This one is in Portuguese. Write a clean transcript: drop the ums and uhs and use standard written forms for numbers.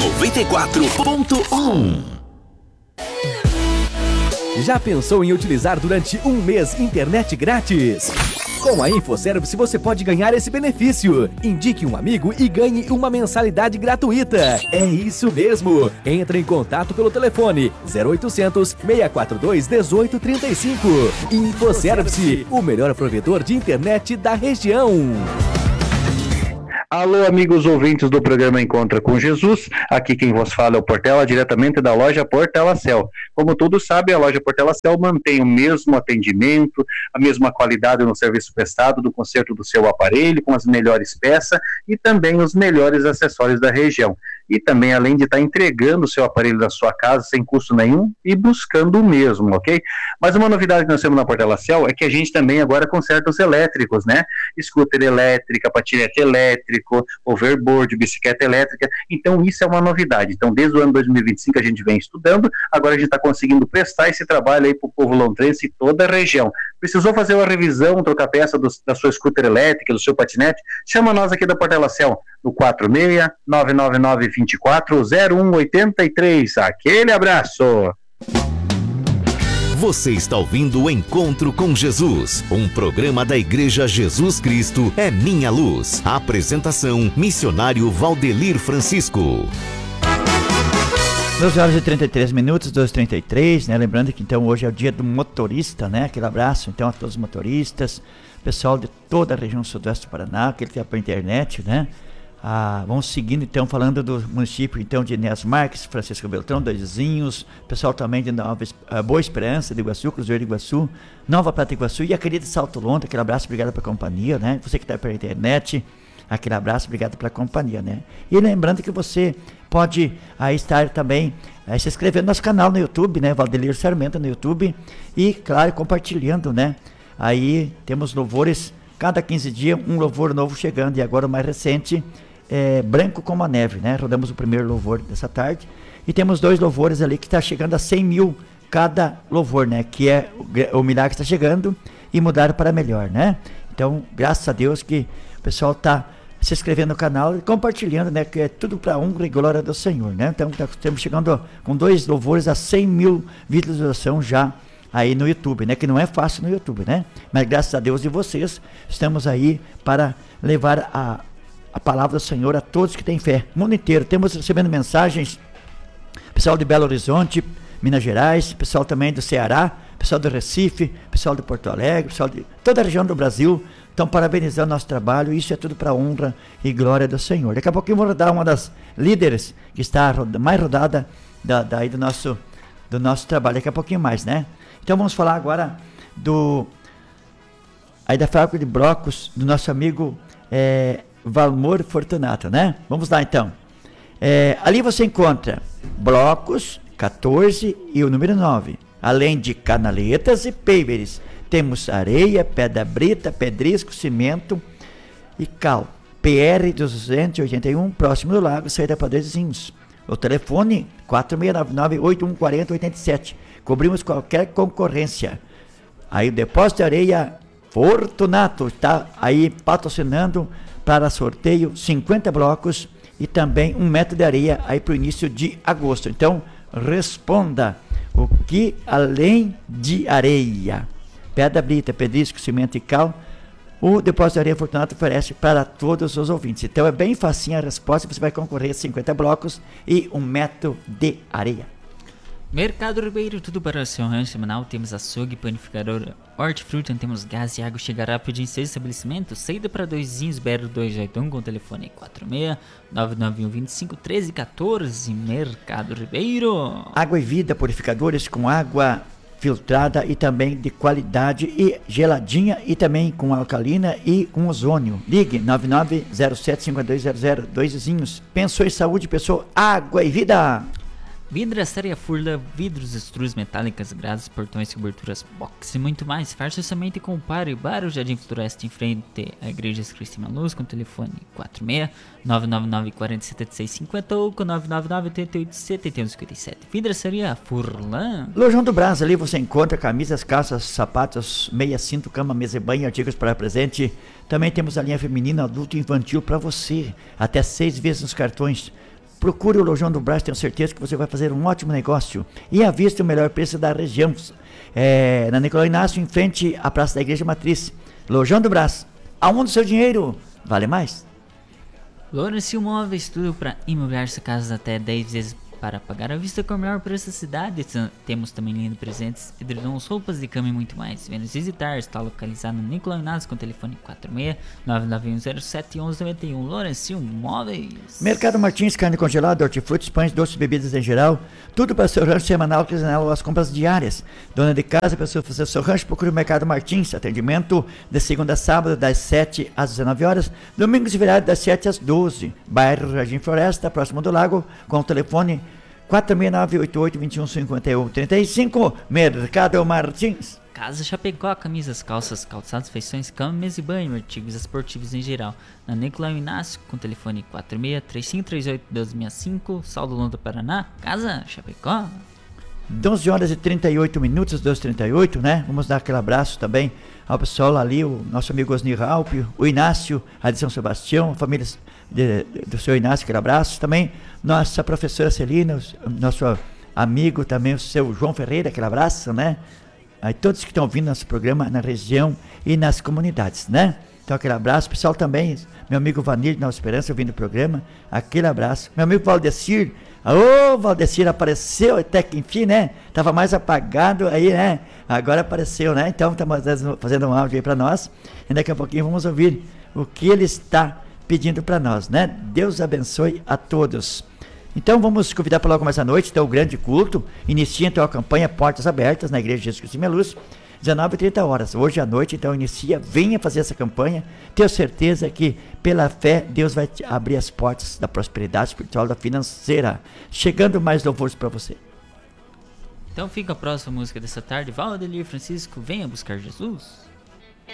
94.1. Já pensou em utilizar durante um mês internet grátis? Com a InfoService você pode ganhar esse benefício. Indique um amigo e ganhe uma mensalidade gratuita. É isso mesmo. Entre em contato pelo telefone 0800 642 1835. InfoService, o melhor provedor de internet da região. Alô, amigos ouvintes do programa Encontra com Jesus, aqui quem vos fala é o Portela, diretamente da loja Portelacel. Como todos sabem, a loja Portelacel mantém o mesmo atendimento, a mesma qualidade no serviço prestado do conserto do seu aparelho, com as melhores peças e também os melhores acessórios da região. E também, além de estar entregando o seu aparelho da sua casa sem custo nenhum e buscando o mesmo, ok? Mas uma novidade que nós temos na Portelacel é que a gente também agora conserta os elétricos, né? Scooter elétrica, patinete elétrico, overboard, bicicleta elétrica. Então, isso é uma novidade. Então, desde o ano 2025 a gente vem estudando, agora a gente está conseguindo prestar esse trabalho aí para o povo lontrense e toda a região. Precisou fazer uma revisão, trocar peça da sua scooter elétrica, do seu patinete? Chama nós aqui da Portelacel no 46-999-24-0183. Aquele abraço! Você está ouvindo o Encontro com Jesus, um programa da Igreja Jesus Cristo é Minha Luz. Apresentação, missionário Valdelir Francisco. 12h33, 12h33, né? Lembrando que então hoje é o dia do motorista, né? Aquele abraço então a todos os motoristas, pessoal de toda a região sudoeste do Paraná, que ele tem para a internet, né? Vamos seguindo então, falando do município então de Enéas Marques, Francisco Beltrão, Dois Vizinhos, pessoal também de Boa Esperança, de Iguaçu, Cruzeiro de Iguaçu, Nova Prata Iguaçu e a querida Salto Lonta, aquele abraço, obrigado pela companhia, né? Você que está pela internet, aquele abraço, obrigado pela companhia, né? E lembrando que você pode aí estar também se inscrevendo no nosso canal no YouTube, né? Valdelir Sarmento no YouTube e, claro, compartilhando, né? Aí temos louvores, cada 15 dias um louvor novo chegando e agora o mais recente Branco como a Neve, né? Rodamos o primeiro louvor dessa tarde e temos 2 louvores ali que está chegando a 100 mil cada louvor, né? Que é o milagre está chegando e mudar para melhor, né? Então, graças a Deus que o pessoal está se inscrevendo no canal e compartilhando, né? Que é tudo para honra e glória do Senhor, né? Então, estamos chegando com 2 louvores a 100 mil visualizações já aí no YouTube, né? Que não é fácil no YouTube, né? Mas graças a Deus e vocês, estamos aí para levar a palavra do Senhor a todos que têm fé, mundo inteiro. Temos recebendo mensagens, pessoal de Belo Horizonte, Minas Gerais, pessoal também do Ceará, pessoal do Recife, pessoal de Porto Alegre, pessoal de toda a região do Brasil, estão parabenizando o nosso trabalho. Isso é tudo para honra e glória do Senhor. Daqui a pouquinho eu vou rodar uma das líderes que está mais rodada daí do nosso trabalho, daqui a pouquinho mais, né? Então vamos falar agora aí da fábrica de blocos do nosso amigo Valmor Fortunato, né? Vamos lá então. Ali você encontra blocos 14 e o número 9, além de canaletas e pavers. Temos areia, pedra brita, pedrisco, cimento e cal. PR 281, próximo do lago, saída para Dois Vizinhos. O telefone 4699-8140-87. Cobrimos qualquer concorrência. Aí o depósito de areia Fortunato está aí patrocinando para sorteio 50 blocos e também 1 metro de areia aí para o início de agosto. Então, responda o que além de areia, pedra brita, pedrisco, cimento e cal, o Depósito de Areia Fortunato oferece para todos os ouvintes. Então é bem facinho a resposta, você vai concorrer a 50 blocos e 1 metro de areia. Mercado Ribeiro, tudo para o seu rancho semanal. Temos açougue, panificador, hortifruti, temos gás e água. Chega rápido em 6 estabelecimentos. Saída para Dois Vizinhos, BR-281 com o telefone 46-99125-1314. Mercado Ribeiro. Água e Vida, purificadores com água filtrada e também de qualidade e geladinha e também com alcalina e com ozônio. Ligue 9907-5200. Dois Vizinhos. Pensou em saúde, pensou Água e Vida. Vidraçaria Furla, vidros, estruas metálicas, grades, portões, coberturas, box e muito mais. Faça orçamento e compare. Bar o Jardim Floresta em frente à Igreja Cristo Luz com o telefone 46-999-477650 ou com 999-887157. Vidraçaria Furla. Lojão do Brás, ali você encontra camisas, calças, sapatos, meia, cinto, cama, mesa e banho, artigos para presente. Também temos a linha feminina, adulto e infantil para você. Até 6 vezes nos cartões. procure o Lojão do Brás, tenho certeza que você vai fazer um ótimo negócio. E à vista o melhor preço da região. Na Nicolau Inácio, em frente à Praça da Igreja Matriz. Lojão do Brás, aonde o seu dinheiro vale mais? Lourenço Móveis, tudo para imobiliar sua casa até 10 vezes para pagar à vista com o melhor preço da cidade. Temos também linha de presentes, edredons, roupas de cama e muito mais. Venha nos visitar, está localizado no Nicolau Inácio com telefone 46-99107-1191. Lourenço Móveis. Mercado Martins, carne congelada, hortifrutis, pães, doces, bebidas em geral. Tudo para seu rancho semanal, quinzenal ou as compras diárias. Dona de casa, para você fazer seu rancho, procure o Mercado Martins. Atendimento de segunda a sábado, das 7 às 19 horas. Domingos e feriados, das 7 às 12. Bairro Jardim Floresta, próximo do lago, com o telefone 469-88-21-51-35, Mercado Martins. Casa Chapecó, camisas, calças, calçados, feições, cama, mesa e banho, artigos esportivos em geral. Na Nicolau Inácio, com telefone 46-3538-1265, Saldo Londa, Paraná. Casa Chapecó. 12 horas e 38 minutos, 12h38, né? Vamos dar aquele abraço também ao pessoal ali, o nosso amigo Osnir Alpio, o Inácio, a de São Sebastião, a família do seu Inácio, aquele abraço. Também nossa professora Celina, nosso amigo também, o seu João Ferreira, aquele abraço, né? Aí todos que estão ouvindo nosso programa na região e nas comunidades, né? Então aquele abraço, pessoal também, meu amigo Vanir de Nova Esperança ouvindo o programa, aquele abraço. Meu amigo Valdecir, Valdecir apareceu até que enfim, né? Tava mais apagado aí, né? Agora apareceu, né? Então estamos fazendo um áudio aí para nós e daqui a pouquinho vamos ouvir o que ele está pedindo para nós, né? Deus abençoe a todos. Então vamos convidar para logo mais à noite, então o grande culto, inicia então a campanha Portas Abertas na Igreja de Jesus Cristo em Meluz, 19h30. Hoje à noite, então inicia, venha fazer essa campanha, tenho certeza que pela fé Deus vai te abrir as portas da prosperidade espiritual, da financeira, chegando mais louvores para você. Então fica a próxima música dessa tarde, Valdelir Francisco, Venha Buscar Jesus.